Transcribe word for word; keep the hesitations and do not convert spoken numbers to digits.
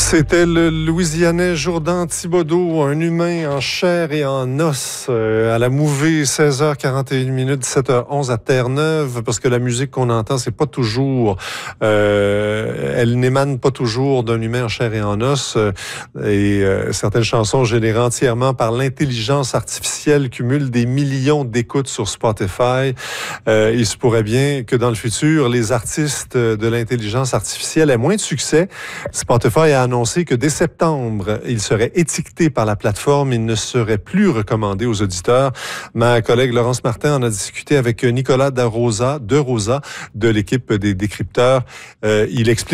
C'était le Louisianais Jourdan Thibodeau, un humain en chair et en os, euh, à la Mouvée, seize heures quarante et une minutes, dix-sept heures onze à Terre-Neuve, parce que la musique qu'on entend, c'est pas toujours, euh, elle n'émane pas toujours d'un humain en chair et en os, euh, et euh, certaines chansons générées entièrement par l'intelligence artificielle cumulent des millions d'écoutes sur Spotify. Euh, il se pourrait bien que dans le futur, les artistes de l'intelligence artificielle aient moins de succès. Spotify a annoncé que dès septembre, il serait étiqueté par la plateforme. Il ne serait plus recommandé aux auditeurs. Ma collègue Laurence Martin en a discuté avec Nicolas Da Rosa, de Rosa, de l'équipe des décrypteurs. Euh, il explique